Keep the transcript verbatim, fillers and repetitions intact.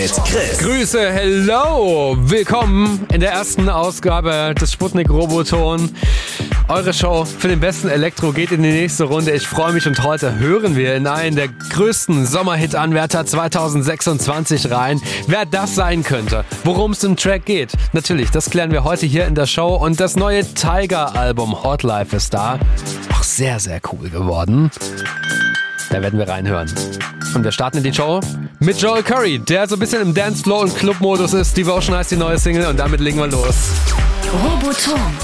Chris. Grüße, hello, willkommen in der ersten Ausgabe des Sputnik Roboton. Eure Show für den besten Elektro geht in die nächste Runde. Ich freue mich und heute hören wir in einen der größten Sommerhit-Anwärter zwanzig sechsundzwanzig rein. Wer das sein könnte, worum es im Track geht. Natürlich, das klären wir heute hier in der Show und das neue Tiger-Album Hot Life ist da. Auch sehr, sehr cool geworden. Da werden wir reinhören. Und wir starten in die Show mit Joel Curry, der so ein bisschen im Dance-Floor- und Club-Modus ist. Devotion heißt die neue Single und damit legen wir los. Roboton.